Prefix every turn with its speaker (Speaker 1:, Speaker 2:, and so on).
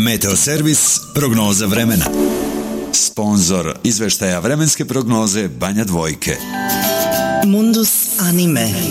Speaker 1: Meteoservis prognoza vremena. Sponzor izveštaja vremenske prognoze Banja Dvojke.
Speaker 2: Mundus Anime.